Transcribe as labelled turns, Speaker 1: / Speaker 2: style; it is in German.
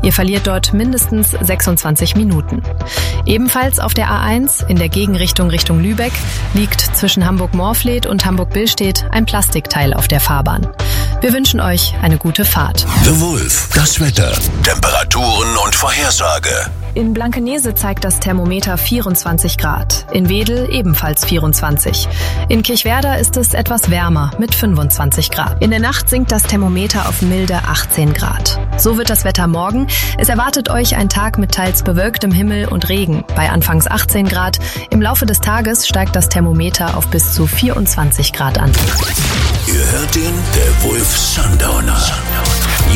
Speaker 1: Ihr verliert dort mindestens 26 Minuten. Ebenfalls auf der A1 in der Gegenrichtung Richtung Lübeck liegt zwischen Hamburg-Morfleet und Hamburg-Billstedt ein Plastikteil auf der Fahrbahn. Wir wünschen euch eine gute Fahrt.
Speaker 2: The Wolf, das Wetter, Temperaturen und Vorhersage.
Speaker 1: In Blankenese zeigt das Thermometer 24 Grad, in Wedel ebenfalls 24. In Kirchwerder ist es etwas wärmer mit 25 Grad. In der Nacht sinkt das Thermometer auf milde 18 Grad. So wird das Wetter morgen. Es erwartet euch ein Tag mit teils bewölktem Himmel und Regen bei anfangs 18 Grad. Im Laufe des Tages steigt das Thermometer auf bis zu 24 Grad an.
Speaker 2: Ihr hört ihn, der Wolf Sundowner.